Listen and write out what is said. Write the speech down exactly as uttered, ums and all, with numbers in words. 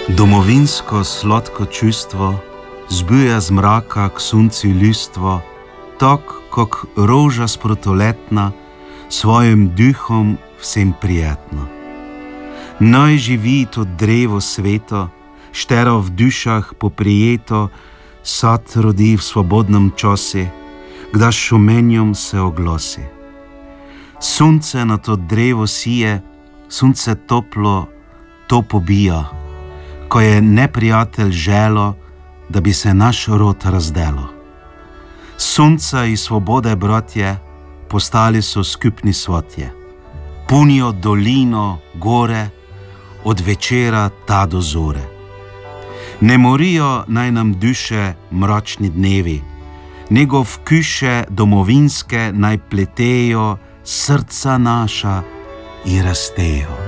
Domovinsko sladko čustvo zbuja z mraka k suncu ljustvo, tak, kak roža sprotoletna, svojim duhom vsem prijetno. Naj živi to drevo sveto, štero v dušah poprijeto, sad rodi v svobodnem časi, kdaj šumenjom se oglosi. Sunce na to drevo sije, sunce toplo to pobija, ko je neprijatelj želo, da bi se naš rod razdelo. Sunca in svobode, bratje, postali so skupni svotje. Punijo dolino, gore, od večera ta do zore. Ne morijo naj nam duše mračni dnevi, nego v kuše domovinske naj pletejo srca naša in rastejo.